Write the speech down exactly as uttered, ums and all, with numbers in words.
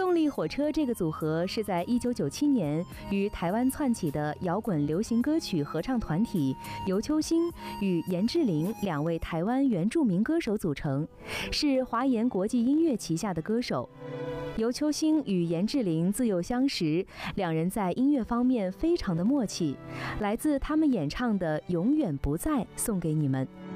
动力火车这个组合是在一九九七年于台湾窜起的摇滚流行歌曲合唱团体尤秋兴与严志玲两位台湾原住民歌手组成，是华研国际音乐旗下的歌手。尤秋兴与严志玲自幼相识，两人在音乐方面非常的默契。来自他们演唱的《永远不在》送给你们。